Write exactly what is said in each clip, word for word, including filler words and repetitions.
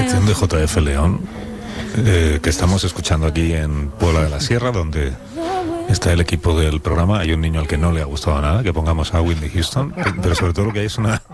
canción de J F León, eh, que estamos escuchando aquí en Puebla de la Sierra, donde está el equipo del programa. Hay un niño al que no le ha gustado nada que pongamos a Whitney Houston, pero sobre todo lo que hay es una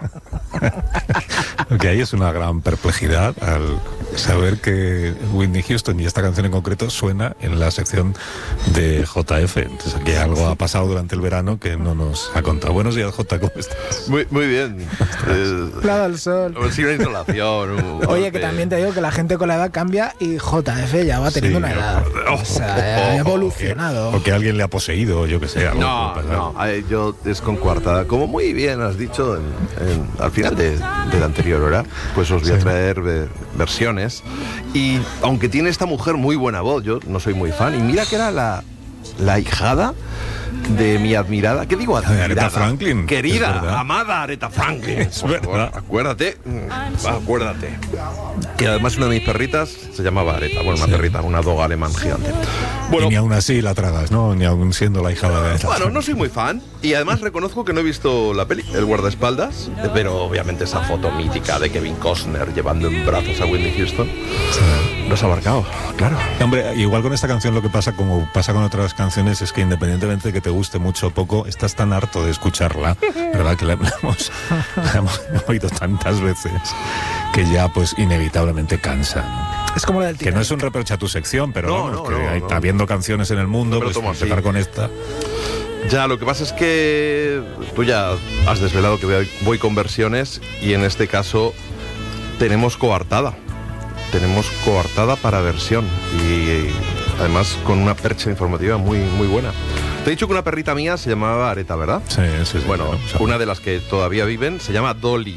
lo que hay es una gran perplejidad al saber que Whitney Houston y esta canción en concreto suena en la sección de J F. Entonces aquí algo ha pasado durante el verano que no nos ha contado. Buenos días, J, ¿cómo estás? Muy, muy bien. Claro, el sol. Sí, una insolación. Un Oye, que también te digo que la gente con la edad cambia y J F ya va teniendo Sí, una edad. oh, O sea, ha evolucionado. Porque alguien le ha poseído, yo que sé. Algo No, puede pasar. no, ay, yo es con coartada. Como muy bien has dicho en, en, al final de, de la anterior hora, pues os voy a Sí. traer ver, versiones. Y aunque tiene esta mujer muy buena voz, yo no soy muy fan. Y mira que era la, la hijada de mi admirada, ¿qué digo? Admirada, Aretha Franklin, es querida, verdad. amada Aretha Franklin. Es Por favor, verdad. acuérdate, mm, acuérdate. Que además una de mis perritas se llamaba Aretha. Bueno, una Sí. perrita, una dog alemán gigante. Y ni aún así la tragas, ¿no? Ni aún siendo la hija de... Bueno, no soy muy fan y además reconozco que no he visto la peli, El guardaespaldas, pero obviamente esa foto mítica de Kevin Costner llevando en brazos a Whitney Houston nos ha marcado, claro. Hombre, igual con esta canción lo que pasa, como pasa con otras canciones, es que independientemente de que te guste mucho o poco, estás tan harto de escucharla, ¿verdad? Que la hemos, la hemos oído tantas veces que ya pues inevitablemente cansa, ¿no? Es como la del Que Titanic. no es un reproche a tu sección, pero No, vamos, no, que no, hay, no. habiendo canciones en el mundo, No me lo pues tomo empezar así. con esta. Ya, lo que pasa es que tú ya has desvelado que voy, voy con versiones y en este caso tenemos coartada. Tenemos coartada para versión y además con una percha informativa muy, muy buena. Te he dicho que una perrita mía se llamaba Aretha, ¿verdad? Sí, sí, sí. Bueno, claro, o sea, una de las que todavía viven se llama Dolly.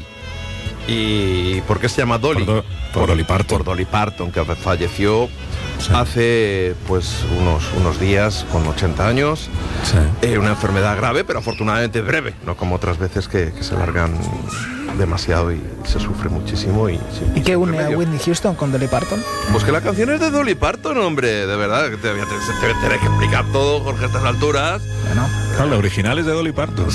¿Y por qué se llama Dolly? Por Do- por Dolly Parton. Por Dolly Parton, que falleció Sí. hace pues unos, unos días con ochenta años. sí. Eh, una enfermedad grave, pero afortunadamente breve, no como otras veces que, que se largan demasiado y se sufre muchísimo. ¿Y, sí, ¿Y qué une a remedio. Whitney Houston con Dolly Parton? Pues que la canción es de Dolly Parton, hombre, de verdad, que te voy a te- te voy a tener que explicar todo, Jorge, a estas alturas. Bueno, Ah, la original es de Dolly Parton.